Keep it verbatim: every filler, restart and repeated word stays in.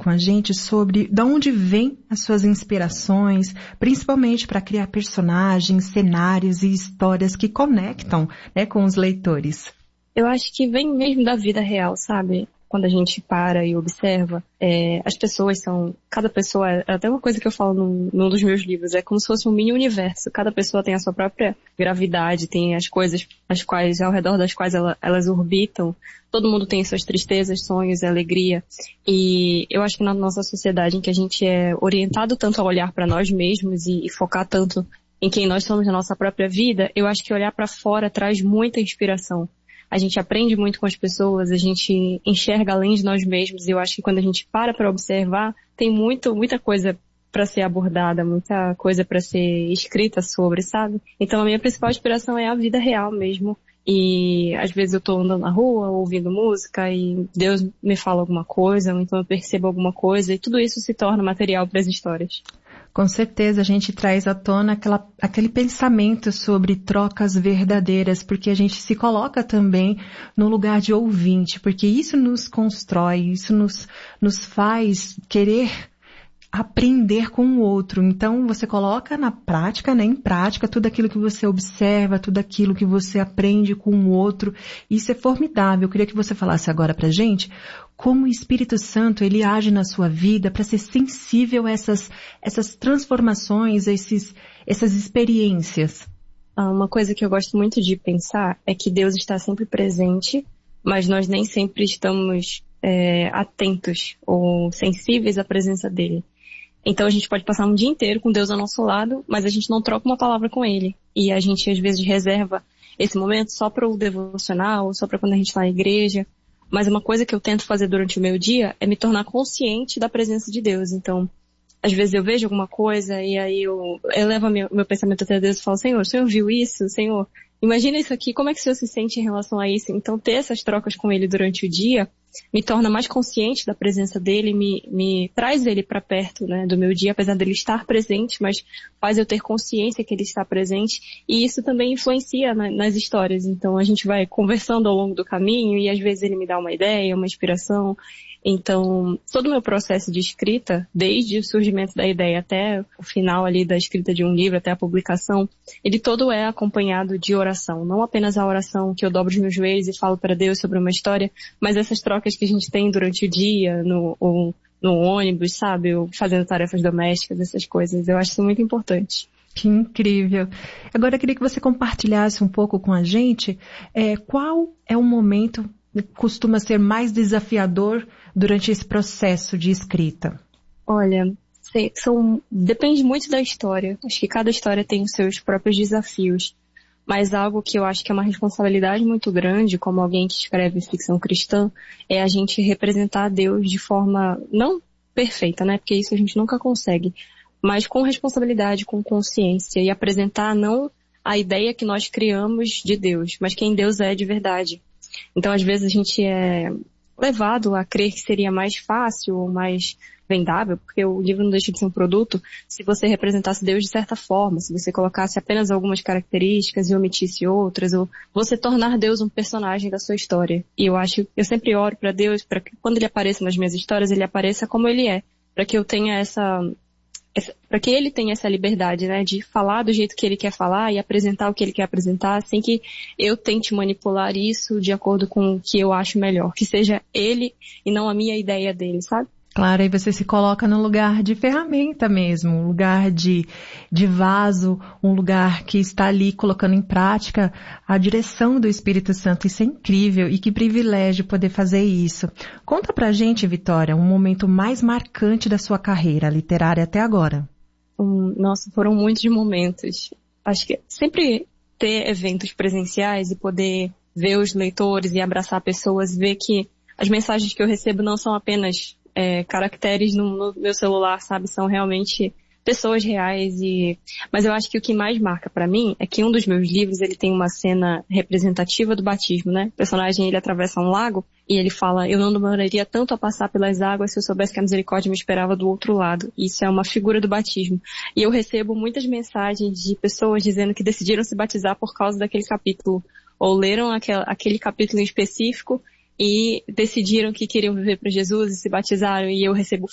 com a gente sobre de onde vêm as suas inspirações, principalmente para criar personagens, cenários e histórias que conectam, né, com os leitores. Eu acho que vem mesmo da vida real, sabe? Quando a gente para e observa, é, as pessoas são, cada pessoa, é até uma coisa que eu falo num, num dos meus livros, é como se fosse um mini universo. Cada pessoa tem a sua própria gravidade, tem as coisas as quais, ao redor das quais ela, elas orbitam. Todo mundo tem suas tristezas, sonhos e alegria. E eu acho que na nossa sociedade em que a gente é orientado tanto a olhar para nós mesmos e, e focar tanto em quem nós somos na nossa própria vida, eu acho que olhar para fora traz muita inspiração. A gente aprende muito com as pessoas, a gente enxerga além de nós mesmos. E eu acho que quando a gente para para observar, tem muito, muita coisa para ser abordada, muita coisa para ser escrita sobre, sabe? Então a minha principal inspiração é a vida real mesmo. E às vezes eu tô andando na rua, ouvindo música e Deus me fala alguma coisa, ou então eu percebo alguma coisa e tudo isso se torna material para as histórias. Com certeza a gente traz à tona aquela, aquele pensamento sobre trocas verdadeiras, porque a gente se coloca também no lugar de ouvinte, porque isso nos constrói, isso nos, nos faz querer aprender com o outro. Então você coloca na prática, né, em prática, tudo aquilo que você observa, tudo aquilo que você aprende com o outro. Isso é formidável. Eu queria que você falasse agora pra gente como o Espírito Santo, ele age na sua vida para ser sensível a essas, essas transformações, a esses, essas experiências. Uma coisa que eu gosto muito de pensar é que Deus está sempre presente, mas nós nem sempre estamos é, atentos ou sensíveis à presença dele. Então a gente pode passar um dia inteiro com Deus ao nosso lado, mas a gente não troca uma palavra com ele. E a gente às vezes reserva esse momento só para o devocional, só para quando a gente está na igreja. Mas uma coisa que eu tento fazer durante o meu dia é me tornar consciente da presença de Deus. Então, às vezes eu vejo alguma coisa e aí eu elevo meu, meu pensamento até Deus e falo, Senhor, o Senhor viu isso? Senhor, imagina isso aqui, como é que o Senhor se sente em relação a isso? Então ter essas trocas com ele durante o dia me torna mais consciente da presença dele, me, me traz ele para perto, né, do meu dia, apesar dele estar presente, mas faz eu ter consciência que ele está presente, e isso também influencia na, nas histórias. Então a gente vai conversando ao longo do caminho e às vezes ele me dá uma ideia, uma inspiração. Então, todo o meu processo de escrita, desde o surgimento da ideia até o final ali da escrita de um livro, até a publicação, ele todo é acompanhado de oração. Não apenas a oração que eu dobro os meus joelhos e falo para Deus sobre uma história, mas essas trocas que a gente tem durante o dia, no, ou, no ônibus, sabe? Ou fazendo tarefas domésticas, essas coisas. Eu acho isso muito importante. Que incrível. Agora eu queria que você compartilhasse um pouco com a gente é, qual é o momento que costuma ser mais desafiador durante esse processo de escrita? Olha, são, depende muito da história. Acho que cada história tem os seus próprios desafios. Mas algo que eu acho que é uma responsabilidade muito grande, como alguém que escreve ficção cristã, é a gente representar Deus de forma não perfeita, né? Porque isso a gente nunca consegue. Mas com responsabilidade, com consciência, e apresentar não a ideia que nós criamos de Deus, mas quem Deus é de verdade. Então, às vezes, a gente é levado a crer que seria mais fácil ou mais vendável, porque o livro não deixa de ser um produto, se você representasse Deus de certa forma, se você colocasse apenas algumas características e omitisse outras, ou você tornar Deus um personagem da sua história. E eu acho, eu sempre oro para Deus, para que quando ele apareça nas minhas histórias, ele apareça como ele é, para que eu tenha essa... para que ele tenha essa liberdade, né, de falar do jeito que ele quer falar e apresentar o que ele quer apresentar, sem que eu tente manipular isso de acordo com o que eu acho melhor. Que seja ele e não a minha ideia dele, sabe? Claro, aí você se coloca no lugar de ferramenta mesmo, um lugar de, de vaso, um lugar que está ali colocando em prática a direção do Espírito Santo. Isso é incrível e que privilégio poder fazer isso. Conta pra gente, Vitória, um momento mais marcante da sua carreira literária até agora. Um, nossa, foram muitos momentos. Acho que sempre ter eventos presenciais e poder ver os leitores e abraçar pessoas, ver que as mensagens que eu recebo não são apenas É, caracteres no, no meu celular, sabe? São realmente pessoas reais e... Mas eu acho que o que mais marca pra mim é que um dos meus livros, ele tem uma cena representativa do batismo, né? O personagem, ele atravessa um lago e ele fala, eu não demoraria tanto a passar pelas águas se eu soubesse que a misericórdia me esperava do outro lado. Isso é uma figura do batismo. E eu recebo muitas mensagens de pessoas dizendo que decidiram se batizar por causa daquele capítulo, ou leram aquel, aquele capítulo em específico e decidiram que queriam viver para Jesus e se batizaram, e eu recebo